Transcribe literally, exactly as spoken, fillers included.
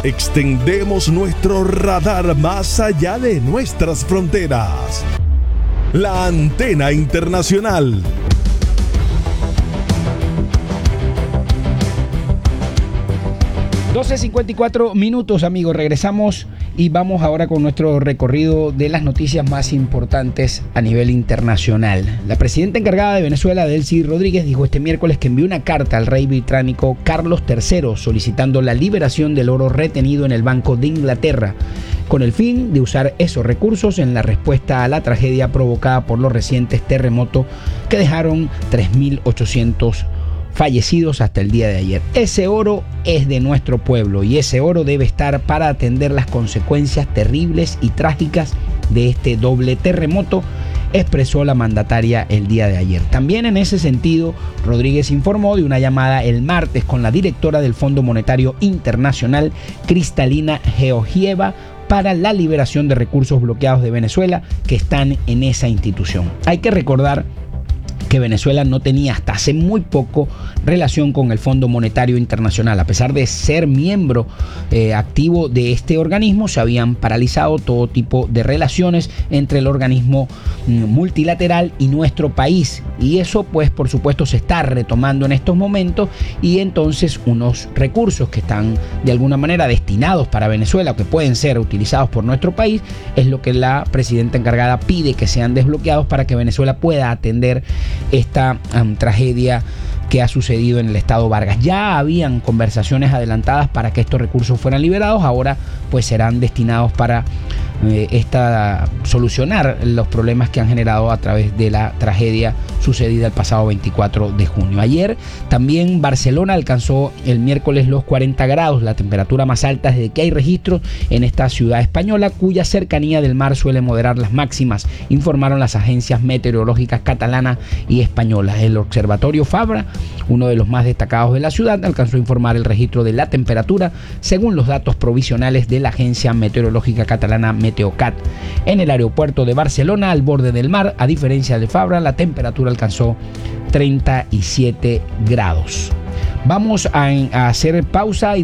Extendemos nuestro radar más allá de nuestras fronteras. La Antena Internacional. doce cincuenta y cuatro minutos, amigos. Regresamos y vamos ahora con nuestro recorrido de las noticias más importantes a nivel internacional. La presidenta encargada de Venezuela, Delcy Rodríguez, dijo este miércoles que envió una carta al rey británico Carlos tercero solicitando la liberación del oro retenido en el Banco de Inglaterra, con el fin de usar esos recursos en la respuesta a la tragedia provocada por los recientes terremotos que dejaron tres mil ochocientos fallecidos hasta el día de ayer. Ese oro es de nuestro pueblo y ese oro debe estar para atender las consecuencias terribles y trágicas de este doble terremoto, expresó la mandataria el día de ayer. También en ese sentido, Rodríguez informó de una llamada el martes con la directora del Fondo Monetario Internacional, Kristalina Georgieva, para la liberación de recursos bloqueados de Venezuela que están en esa institución. Hay que recordar que Venezuela no tenía hasta hace muy poco relación con el Fondo Monetario Internacional. A pesar de ser miembro eh, activo de este organismo, se habían paralizado todo tipo de relaciones entre el organismo multilateral y nuestro país. Y eso, pues, por supuesto, se está retomando en estos momentos, y entonces unos recursos que están de alguna manera destinados para Venezuela, que pueden ser utilizados por nuestro país, es lo que la presidenta encargada pide que sean desbloqueados para que Venezuela pueda atender esta um, tragedia que ha sucedido en el estado Vargas. Ya habían conversaciones adelantadas para que estos recursos fueran liberados, ahora pues serán destinados para eh, esta, solucionar los problemas que han generado a través de la tragedia sucedida el pasado veinticuatro de junio. Ayer también Barcelona alcanzó el miércoles los cuarenta grados, la temperatura más alta desde que hay registros en esta ciudad española, cuya cercanía del mar suele moderar las máximas, informaron las agencias meteorológicas catalana y española. El observatorio Fabra, uno de los más destacados de la ciudad, alcanzó a informar el registro de la temperatura según los datos provisionales de la agencia meteorológica catalana Meteocat. En el aeropuerto de Barcelona, al borde del mar, a diferencia de Fabra, la temperatura alcanzó treinta y siete grados. Vamos a, a hacer pausa y